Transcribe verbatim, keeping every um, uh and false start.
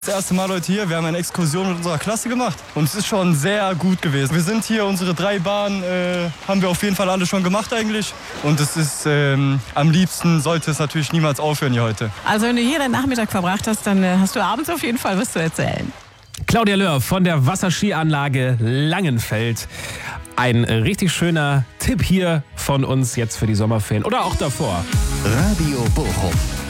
Das erste Mal heute hier, wir haben eine Exkursion mit unserer Klasse gemacht und es ist schon sehr gut gewesen. Wir sind hier, unsere drei Bahnen äh, haben wir auf jeden Fall alle schon gemacht eigentlich und es ist, ähm, am liebsten sollte es natürlich niemals aufhören hier heute. Also wenn du hier deinen Nachmittag verbracht hast, dann äh, hast du abends auf jeden Fall was zu erzählen. Claudia Löhr von der Wasserskianlage Langenfeld. Ein richtig schöner Tipp hier von uns jetzt für die Sommerferien oder auch davor. Radio Bochum.